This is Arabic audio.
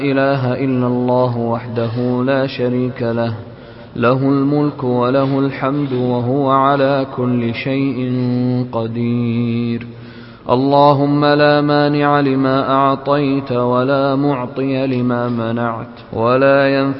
إله إلا الله وحده لا شريك له، له الملك وله الحمد وهو على كل شيء قدير. اللهم لا مانع لما أعطيت ولا معطي لما منعت ولا ينفع